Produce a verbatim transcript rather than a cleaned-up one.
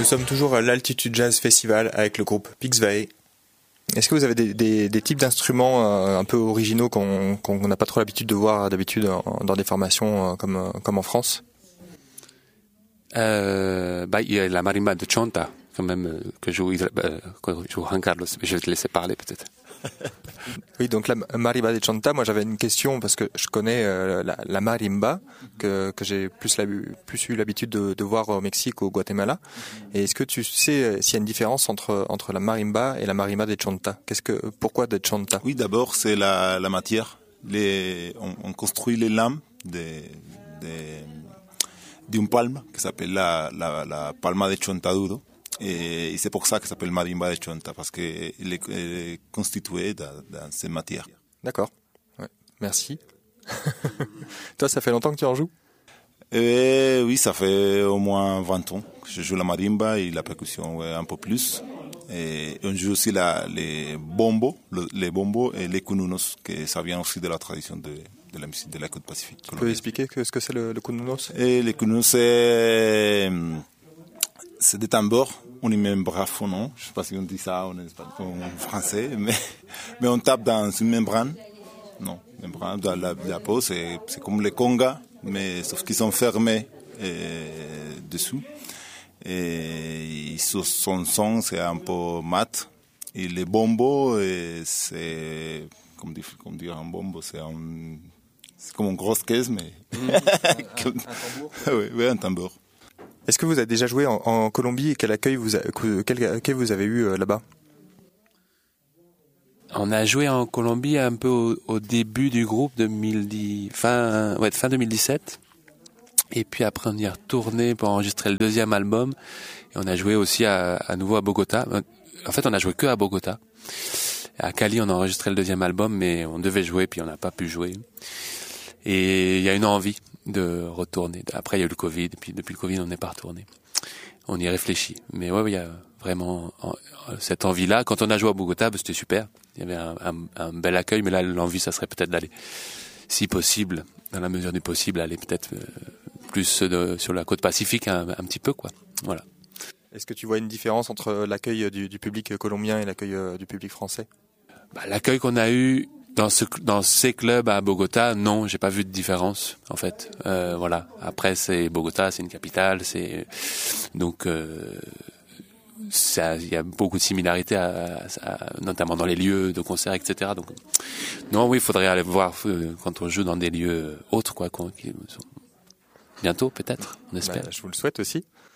Nous sommes toujours à l'Altitude Jazz Festival avec le groupe Pixvae. Est-ce que vous avez des, des, des types d'instruments euh, un peu originaux qu'on qu'on n'a pas trop l'habitude de voir d'habitude dans des formations euh, comme, comme en France? euh, bah, Il y a la marimba de Chonta, quand même, que joue, euh, que joue Juan Carlos, mais je vais te laisser parler peut-être. Oui, donc la marimba de Chonta, moi j'avais une question parce que je connais euh, la, la marimba que, que j'ai plus, la, plus eu l'habitude de, de voir au Mexique, au Guatemala. Et est-ce que tu sais s'il y a une différence entre, entre la marimba et la marimba de Chonta? Qu'est-ce que, pourquoi de Chonta? Oui, d'abord c'est la, la matière. Les, on, on construit les lames de, de, d'une palme qui s'appelle la, la, la palma de Chontaduro. Et, et c'est pour ça que ça s'appelle marimba de Chonta, parce qu'elle est, est constituée dans, dans cette matière. D'accord, ouais. Merci. Toi, ça fait longtemps que tu en joues? Et oui, ça fait au moins vingt ans que je joue la marimba et la percussion, ouais, un peu plus. Et on joue aussi la, les bombos, le, les bombos et les kununos, que ça vient aussi de la tradition de, de la musique de la côte pacifique. Tu peux expliquer que, ce que c'est le, le kununos? Et les kununos, c'est, c'est des tambours unimembraphones, je ne sais pas si on dit ça en, en français, mais, mais on tape dans une membrane. Non, membrane dans la, la peau, c'est, c'est comme les congas, mais sauf qu'ils sont fermés euh, dessous. Et son son, c'est un peu mat. Et les bombos, c'est, comme dire, comme dire un bombo, c'est, un, c'est comme une grosse caisse, mais... Mmh, un, comme, un tambour. Oui, oui, un tambour. Est-ce que vous avez déjà joué en, en Colombie et quel accueil vous, a, quel accueil vous avez eu euh, là-bas? On a joué en Colombie un peu au, au début du groupe, deux mille dix, fin, ouais, fin deux mille dix-sept. Et puis après, on y est retourné pour enregistrer le deuxième album. Et on a joué aussi à, à nouveau à Bogota. En fait, on a joué que à Bogota. À Cali, on a enregistré le deuxième album, mais on devait jouer, puis on n'a pas pu jouer. Et il y a une envie de retourner. Après, il y a eu le Covid, et puis depuis le Covid, on n'est pas retourné. On y réfléchit. Mais ouais, il y a vraiment cette envie-là. Quand on a joué à Bogota, bah, c'était super. Il y avait un, un, un bel accueil, mais là, l'envie, ça serait peut-être d'aller, si possible, dans la mesure du possible, aller peut-être euh, plus de, sur la côte pacifique un, un petit peu, quoi. Voilà. Est-ce que tu vois une différence entre l'accueil du, du public colombien et l'accueil du public français? Bah, l'accueil qu'on a eu dans ce dans ces clubs à Bogota, non, j'ai pas vu de différence en fait. Euh, voilà. Après, c'est Bogota, c'est une capitale, c'est donc euh, ça, il y a beaucoup de similarités, à, à, notamment dans les lieux de concert, et cetera. Donc non, oui, il faudrait aller voir euh, quand on joue dans des lieux autres, quoi. Qui sont bientôt, peut-être, on espère. Bah, je vous le souhaite aussi.